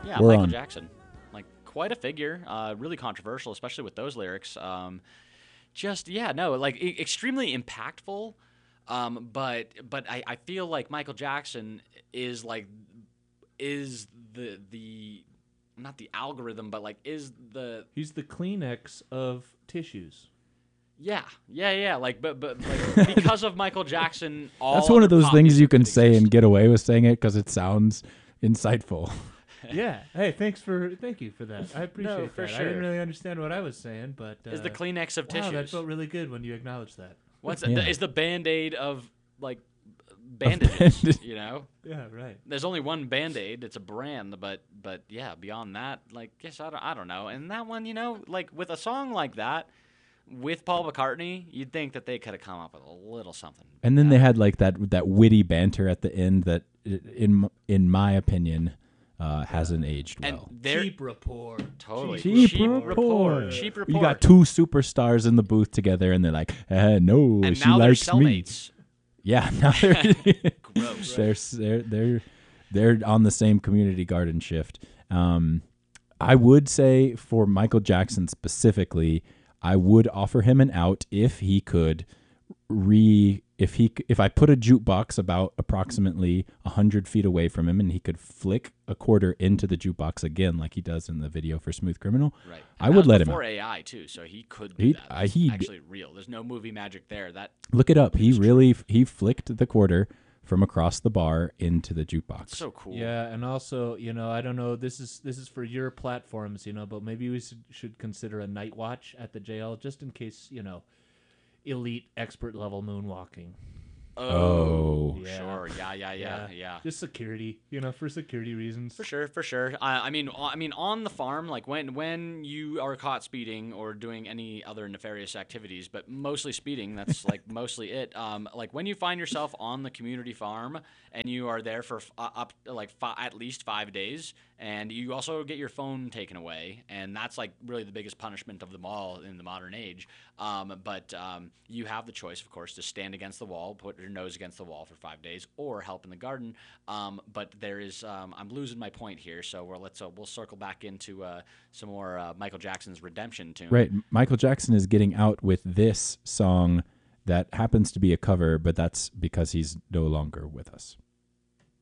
Yeah, We're Michael on. Jackson, like quite a figure, really controversial, especially with those lyrics. Just yeah, no, like extremely impactful. But I feel like Michael Jackson is like is the not the algorithm, but like is the He's the Kleenex of tissues. yeah. Like but like because of Michael Jackson, all That's one of other those pop things you music can could say exist. and get away with saying it because it sounds insightful. Yeah. Hey, thank you for that. I appreciate No, for that. I sure. didn't really understand what I was saying, but Is the Kleenex of wow, that tissues. felt really good when you acknowledged that. What's Yeah. is the Band-Aid of like bandages, bandage. you know? Yeah, right. There's only one Band-Aid. It's a brand, but yeah, beyond that, like, guess I don't know. And that one, you know, like with a song like that, with Paul McCartney, you'd think that they could have come up with a little something. And then they better. had like that witty banter at the end that, in my opinion, hasn't aged And well. they're Cheap rapport. totally Cheap report. rapport. Cheap report. You got two superstars in the booth together, and they're like, no, and she now they're likes me. cellmates. Yeah, now Gross. they're on the same community garden shift. I would say for Michael Jackson specifically, I would offer him an out if he could if I put a jukebox about approximately 100 feet away from him and he could flick a quarter into the jukebox again like he does in the video for Smooth Criminal, Right. I And would that was let him before out. AI too, so he could do He'd- that. That's he'd- actually real. There's no movie magic there. That Look it up. He flicked the quarter from across the bar into the jukebox. that's so cool. Yeah, and also, I don't know. This is for your platforms, but maybe we should consider a night watch at the jail just in case, elite expert level moonwalking. Oh. Yeah. Sure. Yeah. Just security, for security reasons. For sure. I mean, on the farm, like when you are caught speeding or doing any other nefarious activities, but mostly speeding, that's like mostly it. Like when you find yourself on the community farm and you are there for at least 5 days, and you also get your phone taken away, and that's like really the biggest punishment of them all in the modern age. But you have the choice, of course, to stand against the wall, put your nose against the wall for 5 days, or help in the garden. But there is, I'm losing my point here, so we'll circle back into some more Michael Jackson's Redemption tune. Right. Michael Jackson is getting out with this song that happens to be a cover, but that's because he's no longer with us.